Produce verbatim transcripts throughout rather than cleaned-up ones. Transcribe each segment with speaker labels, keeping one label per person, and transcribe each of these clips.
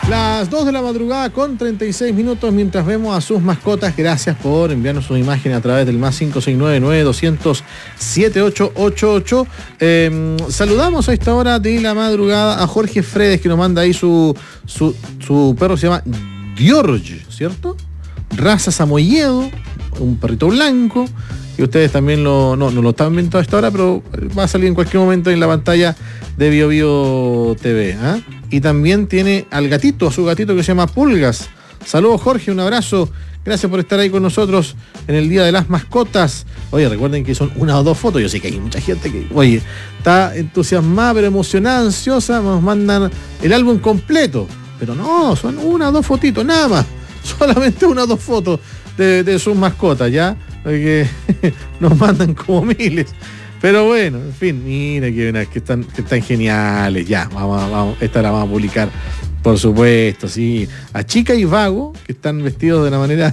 Speaker 1: Las dos de la madrugada con treinta y seis minutos, mientras vemos a sus mascotas. Gracias por enviarnos su imagen a través del más cinco seis nueve nueve doscientos setenta y ocho ochenta y ocho. Eh, saludamos a esta hora de la madrugada a Jorge Fredes, que nos manda ahí su, su, su perro, se llama George, ¿cierto? Raza samoyedo, un perrito blanco, que ustedes también lo, no, no lo están viendo a esta hora, pero va a salir en cualquier momento en la pantalla de Bio Bio T V, ¿eh? Y también tiene al gatito, a su gatito que se llama Pulgas. Saludos, Jorge, un abrazo. Gracias por estar ahí con nosotros en el Día de las Mascotas. Oye, recuerden que son una o dos fotos. Yo sé que hay mucha gente que, oye, está entusiasmada, pero emocionada, ansiosa. Nos mandan el álbum completo. Pero no, son una o dos fotitos, nada más. Solamente una o dos fotos de, de sus mascotas, ¿ya? Porque nos mandan como miles. Pero bueno, en fin, mira que, que, están, que están geniales. Ya, vamos, vamos, esta la vamos a publicar, por supuesto, sí. A Chica y Vago, que están vestidos de una manera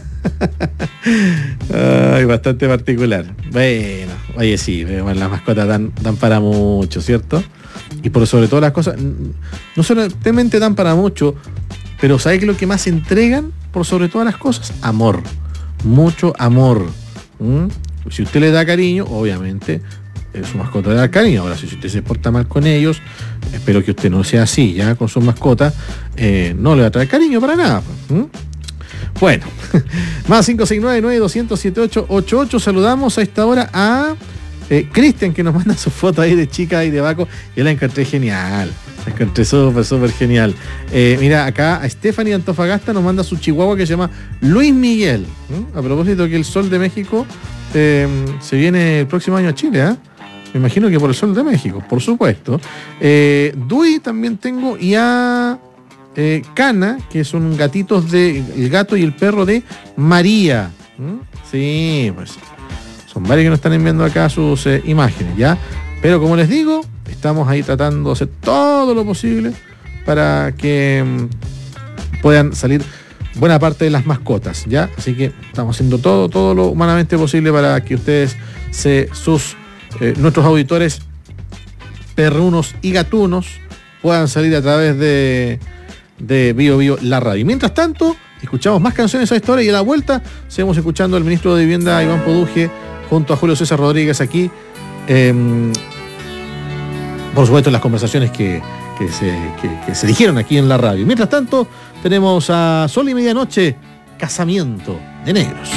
Speaker 1: ay, bastante particular. Bueno, oye, sí, las mascotas dan, dan para mucho, ¿cierto? Y por sobre todas las cosas, no solamente dan para mucho, pero ¿sabes qué es lo que más entregan? Por sobre todas las cosas, amor. Mucho amor. ¿Mm? Si usted le da cariño, obviamente su mascota le da cariño. Ahora, si usted se porta mal con ellos, espero que usted no sea así, ya con sus mascotas, eh, no le va a traer cariño para nada. ¿Mm? Bueno, más cinco seis nueve nueve doscientos setenta y ocho ochenta y ocho. Saludamos a esta hora a eh, Cristian, que nos manda su foto ahí de Chica y de Vaco. Yo la encontré genial, la encontré súper, súper genial. Eh, mira, acá a Stephanie Antofagasta nos manda su chihuahua que se llama Luis Miguel. ¿Mm? A propósito que el Sol de México eh, se viene el próximo año a Chile, ¿eh? Me imagino que por el Sol de México, por supuesto. Eh, Dui también tengo, y a eh, Cana, que son gatitos de el gato y el perro de María. ¿Mm? Sí, pues son varios que nos están enviando acá sus eh, imágenes, ¿ya? Pero como les digo, estamos ahí tratando de hacer todo lo posible para que mm, puedan salir buena parte de las mascotas, ¿ya? Así que estamos haciendo todo, todo lo humanamente posible para que ustedes, se, sus, eh, nuestros auditores perrunos y gatunos, puedan salir a través de, de Bio Bio, la radio. Y mientras tanto, escuchamos más canciones a esta hora, y a la vuelta seguimos escuchando al ministro de Vivienda, Iván Poduje, junto a Julio César Rodríguez aquí, eh, por supuesto en las conversaciones que, que, se, que, que se dijeron aquí en la radio. Mientras tanto, tenemos a Sol y Medianoche, Casamiento de Negros.